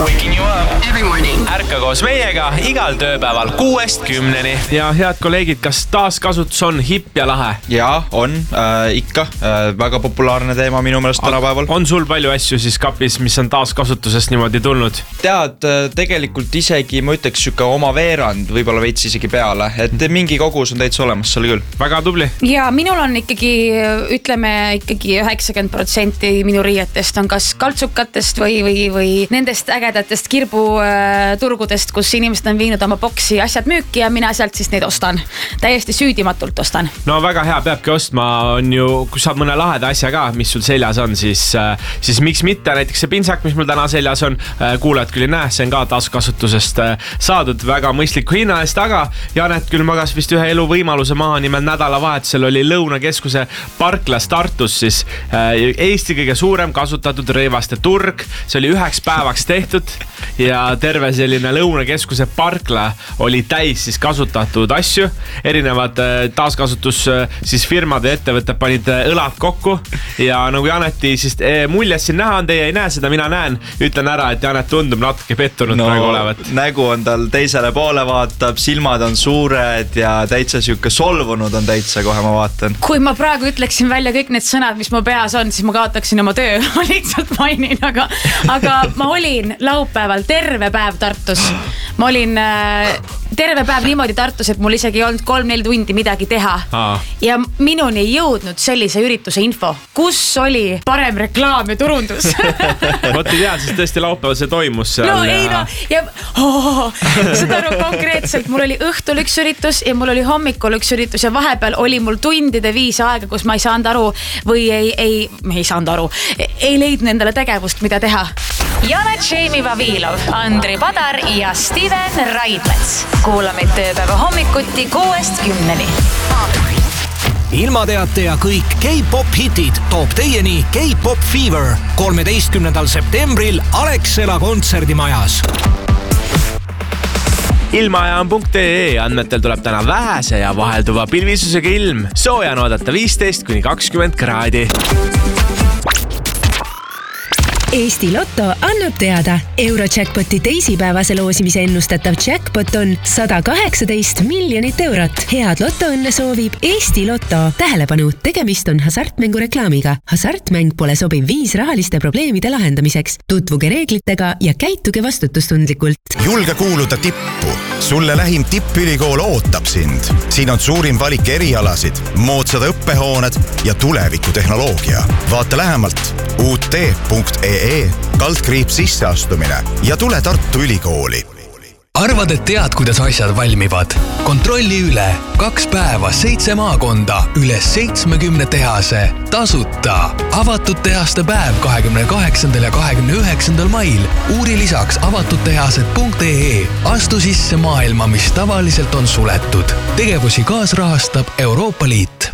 Waking you up every morning. Ärka koos meiega igal tööpäeval 6-10. Ja head kolleegid, kas taaskasutus on hipp ja lahe? Jaa, on ikka väga populaarne teema minu meelest tänapäeval. On sul palju asju siis kapis, mis on taaskasutusest niimoodi tulnud? Tead, tegelikult isegi ma ütleks süka oma veerand, võib-olla veits isegi peale, et mingi kogus on täitsa olemas seal küll. Väga tubli. Ja minul on ikkagi, ütleme ikkagi 90% minu riietest on kas kaltsukatest või nendest ägedatest kirbuturgudest, kus inimesed on viinud oma boksi asjad müüki ja mina sealt siis neid ostan. Täiesti süüdimatult ostan. No väga hea, peabki ostma, on ju, kui saab mõne laheda asja ka, mis sul seljas on, siis miks mitte, näiteks see pintsak, mis mul täna seljas on, kuulajad küll ei näe, see on ka taaskasutusest saadud väga mõistliku hinna eest, aga Janet küll magas vist ühe elu võimaluse maha, nimelt nädalavahetusel oli Lõunakeskuse parklas Tartus siis Eesti kõige suurem kasutatud rõivaste turg, see oli 1 päevaks tehtud ja terve selline Lõunakeskuse parkla oli täis siis kasutatud asju, erinevad taaskasutus siis firmad ja ettevõtted panid õlad kokku ja nagu Janeti siis muljes siin näha on, teie ei näe seda, mina näen, ütlen ära, et Janet tundub natuke pettunud praegu olevat. Nägu on tal teisele poole vaatab, silmad on suured ja täitsa siuke solvunud on täitsa, kohe ma vaatan. Kui ma praegu ütleksin välja kõik need sõnad, mis mu peas on, siis ma kaotaksin oma töö, ma lihtsalt mainin, aga ma olin laupäeval terve päev Tartus. Ma olin terve päev niimoodi Tartus, et mul isegi ei olnud 3-4 tundi midagi teha. Ja minuni ei jõudnud sellise ürituse info, kus oli parem reklaam ja turundus. Vot ei tea, siis tõesti laupäeval see toimus seal. No ei no, ja seda konkreetselt, mul oli õhtul üks üritus ja mul oli hommikul üks üritus ja vahepeal oli mul tundide 5 aega, kus ma ei saanud aru või ei saanud aru, ei leidnud endale tegevust, mida teha. Janet Jamie Vavilov, Andri Padar ja Steven Raidmets. Kuula meid tööpäeva hommikuti 6-10. Ilmateate ja kõik K-pop hitid toob teieni K-pop Fever 13. septembril Alexela kontserdimajas. Ilmaaja on .ee andmetel tuleb täna vähese ja vahelduva pilvisusega ilm. Sooja on oodata 15-20 kraadi. Eesti Lotto annab teada. Eurojackpoti teisipäevase loosimise ennustatav jackpot on 118 miljonit eurot. Head Lottoõnne soovib Eesti Lotto. Tähelepanu, tegemist on hasartmängu reklaamiga. Hasartmäng pole sobiv viis rahaliste probleemide lahendamiseks. Tutvuge reeglitega ja käituge vastutustundlikult. Julge kuuluda tippu. Sulle lähim tippülikool ootab sind. Siin on suurim valik erialasid, moodsad õppehooned ja tulevikutehnoloogia. Vaata lähemalt ut.ee // sisseastumine ja tule Tartu Ülikooli. Arvad, et tead, kuidas asjad valmivad? Kontrolli üle 2 päeva 7 maakonda üle 70 tehase tasuta. Avatud tehaste päev 28. ja 29. mail. Uuri lisaks avatudtehased.ee. Astu sisse maailma, mis tavaliselt on suletud. Tegevusi kaasrahastab Euroopa Liit.